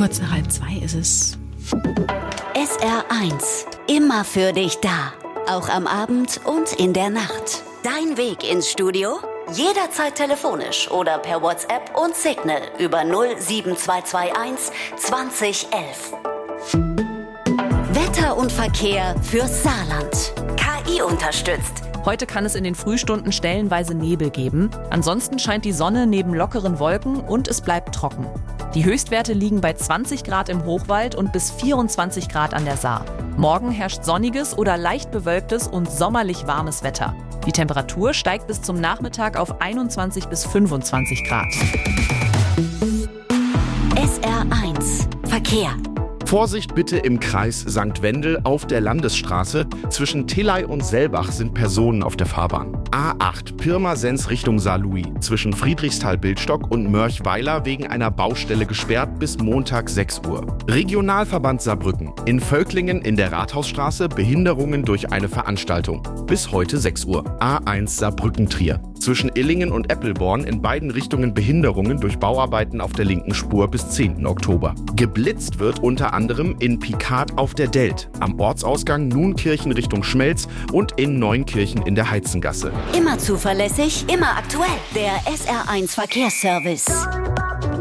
Kurz nach 1:30 ist es. SR1, immer für dich da. Auch am Abend und in der Nacht. Dein Weg ins Studio? Jederzeit telefonisch oder per WhatsApp und Signal über 07221 2011. Wetter und Verkehr fürs Saarland. KI unterstützt. Heute kann es in den Frühstunden stellenweise Nebel geben. Ansonsten scheint die Sonne neben lockeren Wolken und es bleibt trocken. Die Höchstwerte liegen bei 20 Grad im Hochwald und bis 24 Grad an der Saar. Morgen herrscht sonniges oder leicht bewölktes und sommerlich warmes Wetter. Die Temperatur steigt bis zum Nachmittag auf 21 bis 25 Grad. SR1 Verkehr. Vorsicht bitte im Kreis St. Wendel auf der Landesstraße. Zwischen Tilley und Selbach sind Personen auf der Fahrbahn. A8 Pirmasens Richtung Saarlouis. Zwischen Friedrichsthal-Bildstock und Mörchweiler wegen einer Baustelle gesperrt bis Montag 6 Uhr. Regionalverband Saarbrücken. In Völklingen in der Rathausstraße Behinderungen durch eine Veranstaltung. Bis heute 6 Uhr. A1 Saarbrücken-Trier. Zwischen Illingen und Eppelborn in beiden Richtungen Behinderungen durch Bauarbeiten auf der linken Spur bis 10. Oktober. Geblitzt wird unter anderem in Picard auf der Delt, am Ortsausgang Nunkirchen Richtung Schmelz und in Neunkirchen in der Heizengasse. Immer zuverlässig, immer aktuell. Der SR1 Verkehrsservice.